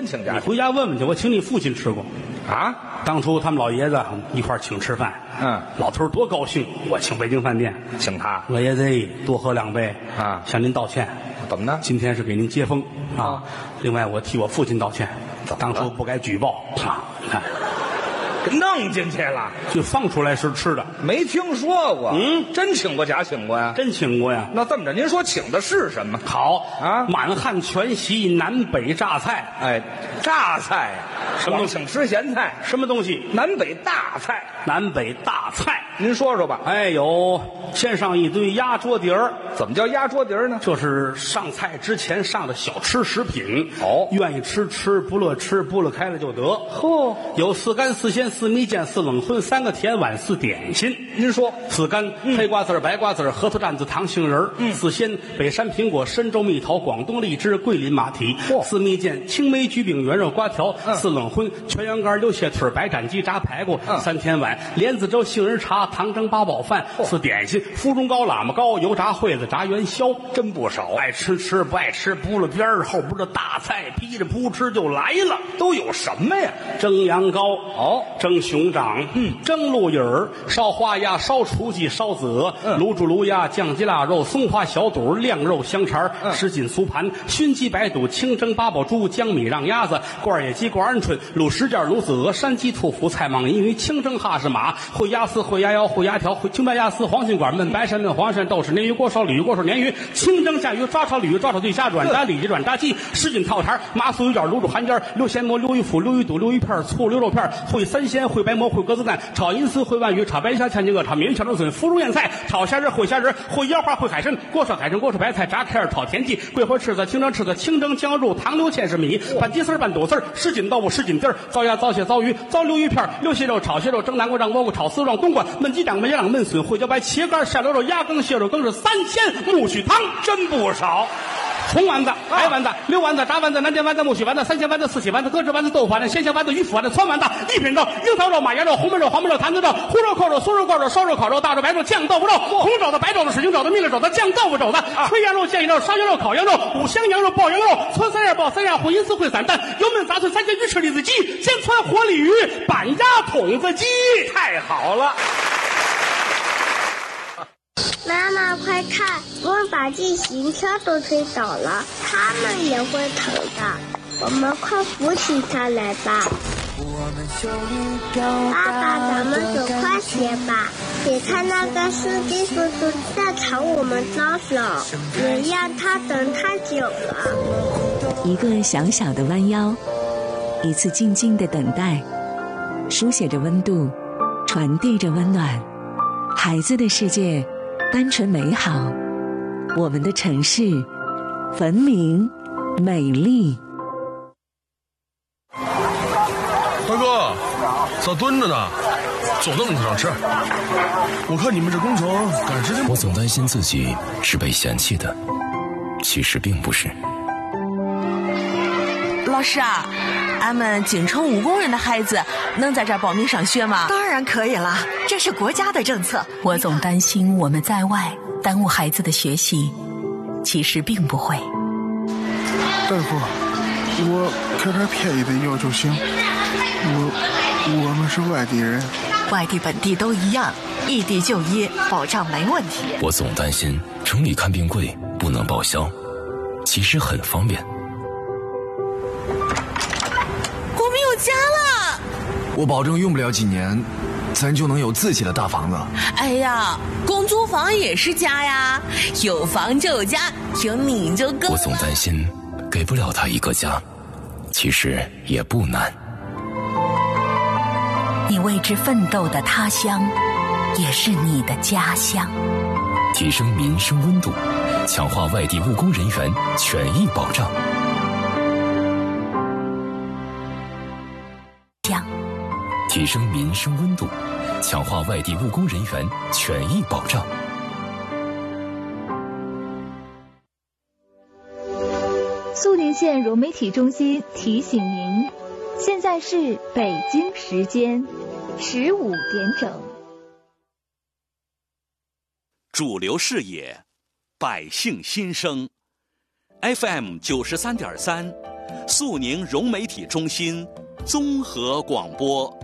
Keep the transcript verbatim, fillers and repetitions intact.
请家庭。 你回家问问去，我请你父亲吃过啊。 当初他们老爷子一块儿请吃饭， 嗯， 老头儿多高兴，我请北京饭店， 请他， 我爷子多喝两杯啊， 向您道歉。 怎么呢？ 今天是给您接风啊。 啊另外，我替我父亲道歉，当初不该举报啊。你看， 弄进去了， 就放出来是吃的， 没听说过。 嗯， 真请过假请过呀？ 真请过呀。 那这么着，您说请的是什么？ 好啊， 满汉全席，南北榨菜。 哎，榨菜， 什么光请吃咸菜？ 什么东西？ 南北大菜。 南北大菜。 您说说吧。 哎，有先上一堆压桌底儿。 怎么叫压桌底儿呢？ 这是上菜之前上的小吃食品。 哦， 愿意吃吃，不乐吃不乐开了就得。 嚯， 有四干四鲜四蜜饯四冷荤三个甜碗四点心。 您说四干、嗯、黑瓜子儿白瓜子儿核桃蘸子糖杏仁儿。嗯，四鲜北山苹果深州蜜桃广东荔枝桂林马蹄。 嚯， 四蜜饯青梅焗饼圆肉瓜条。嗯，四冷荤全羊肝溜蟹腿白斩鸡炸排骨。嗯，三甜碗莲子粥杏仁茶糖蒸八宝饭。四点心芙蓉糕喇嘛糕油炸烩子炸元宵， 真不少。 爱吃吃，不爱吃拨了边儿，后边的大菜噼里扑哧就来了。 都有什么呀？ 蒸羊羔， 哦， 蒸熊掌，嗯，蒸鹿眼儿，烧花鸭，烧雏鸡，烧子鹅，嗯，卤煮卤鸭，酱鸡腊肉，松花小肚，晾肉香肠，嗯，什锦酥盘，熏鸡白肚，清蒸八宝猪，江米让鸭子，罐野鸡，罐鹌鹑，卤什件，卤子鹅，山鸡兔脯，菜蟒银鱼，清蒸哈士马，烩鸭丝，烩鸭腰，烩鸭条，烩青白鸭丝，黄心管焖白鳝焖黄鳝，豆豉鲶鱼，锅烧鲤鱼，锅烧鲶鱼，清蒸酱鱼，抓炒鲤鱼，抓炒对虾，软炸里脊，软炸鸡，什锦套肠，麻酥鱼卷，卤煮寒尖，溜咸蘑，溜鱼脯，溜鱼肚，溜鱼片，醋溜肉片，烩三鲜，烩白馍，烩鸽子蛋，炒银丝，烩万鱼，炒白虾，炝金鹅，炒鲶鱼，炒竹笋，腐乳燕菜，炒虾仁，烩虾仁，烩腰花，烩海参，锅烧海参，锅烧白菜，炸开儿，炒田鸡，桂花翅子，清蒸翅子，清蒸姜肉，糖溜芡实米，拌鸡丝拌肚丝，什锦豆腐，什锦丁儿，糟鸭，糟蟹，糟鱼，糟溜鱼片，溜蟹肉，炒蟹肉，蒸南瓜，让蘑菇，炒丝肉，冬瓜，焖鸡掌，焖羊掌，焖笋，烩茭白，茄干，晒溜肉，鸭羹，蟹肉羹是三鲜木须汤， 真不少。 红丸子、白丸子、溜丸子、炸丸子、南煎丸子、木须丸子、三鲜丸子、四喜丸子、鸽子丸子、豆腐丸子、鲜香丸子、鱼腐丸子、汆丸子、一品肉、樱桃肉、马牙肉、红焖肉、黄焖肉、坛子肉、烀肉、扣肉、酥肉、挂肉、烧肉、烤肉、大肉、白肉、酱豆腐肉、红肘子、白肘子、水晶肘子、蜜了肘子、酱豆腐肘子、炊羊肉、酱羊肉、烧羊肉、烤羊肉、五香羊肉、爆羊肉、汆三样、爆三样、烩银丝、烩散蛋、油焖杂碎、三鲜鱼翅、栗子鸡、煎汆活鲤鱼、板鸭筒子鸡， 太好了！ 妈妈，快看，我们把进行车都推倒了，他们也会疼的，我们快扶起他来吧。爸爸，咱们走快些吧，别看那个司机叔叔在朝我们招手，别让他等太久了。 一个小小的弯腰，一次静静的等待，书写着温度，传递着温暖。孩子的世界单纯美好，我们的城市文明美丽。 大哥，咋蹲着呢？坐凳子上吃。我看你们这工程赶时间。 我总担心自己是被嫌弃的，其实并不是。 老师啊，俺们京城务工人的孩子能在这儿报名上学吗？ 当然可以了，这是国家的政策。 我总担心我们在外耽误孩子的学习，其实并不会。 大夫，我开点便宜的药就行。我我们是外地人， 外地本地都一样，异地就医保障没问题。 我总担心城里看病贵不能报销，其实很方便。 我们有家了， 我保证用不了几年，咱就能有自己的大房子。 哎呀，公租房也是家呀，有房就有家，有你就够了。 我总担心给不了他一个家，其实也不难。 你为之奋斗的他乡，也是你的家乡。 提升民生温度，强化外地务工人员权益保障。提升民生温度，强化外地务工人员权益保障。 肃宁县融媒体中心提醒您，现在是北京时间十五点整。 主流视野，百姓心声 ，F M 九十三点三， 肃宁融媒体中心综合广播。